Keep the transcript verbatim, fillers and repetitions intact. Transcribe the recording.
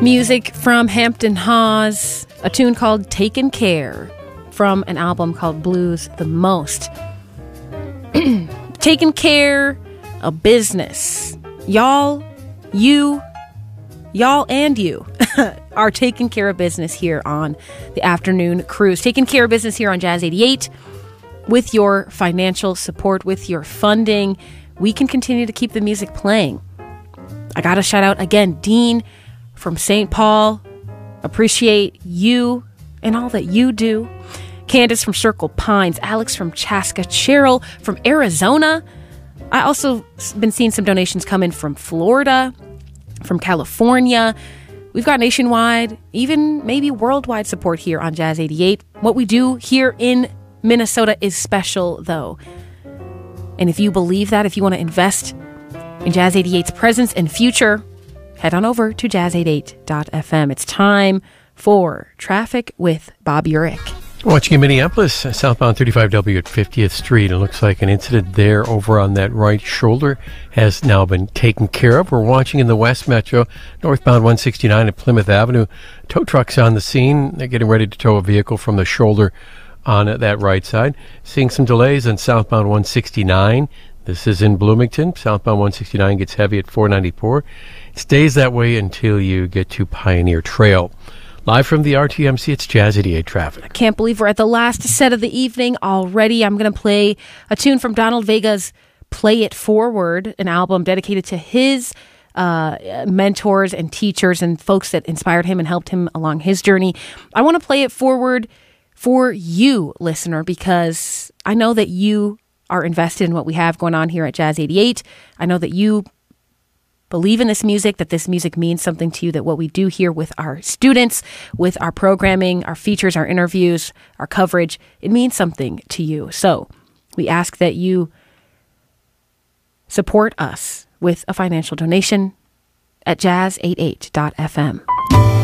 Music from Hampton Hawes, a tune called Taken Care from an album called Blues the Most. Taken care of business. Y'all, you, y'all and you are taking care of business here on the Afternoon Cruise. Taking care of business here on Jazz eighty-eight with your financial support, with your funding. We can continue to keep the music playing. I got to shout out again, Dean from Saint Paul. Appreciate you and all that you do. Candace from Circle Pines, Alex from Chaska, Cheryl from Arizona. I also been seeing some donations come in from Florida, from California. We've got nationwide, even maybe worldwide support here on Jazz eighty-eight. What we do here in Minnesota is special, though. And if you believe that, if you want to invest in Jazz eighty-eight's presence and future, head on over to jazz eighty-eight dot f m. It's time for Traffic with Bob Urich. Watching in Minneapolis, southbound thirty-five W at fiftieth Street. It looks like an incident there over on that right shoulder has now been taken care of. We're watching in the West Metro, northbound one sixty-nine at Plymouth Avenue. Tow trucks on the scene. They're getting ready to tow a vehicle from the shoulder on that right side. Seeing some delays on southbound one sixty-nine. This is in Bloomington. Southbound one sixty-nine gets heavy at four ninety-four. It stays that way until you get to Pioneer Trail. Live from the R T M C, it's Jazz eighty-eight Traffic. I can't believe we're at the last set of the evening already. I'm going to play a tune from Donald Vega's Play It Forward, an album dedicated to his uh, mentors and teachers and folks that inspired him and helped him along his journey. I want to play it forward for you, listener, because I know that you are invested in what we have going on here at Jazz eighty-eight. I know that you believe in this music, that this music means something to you, that what we do here with our students, with our programming, our features, our interviews, our coverage, it means something to you. So we ask that you support us with a financial donation at jazz eighty-eight dot f m.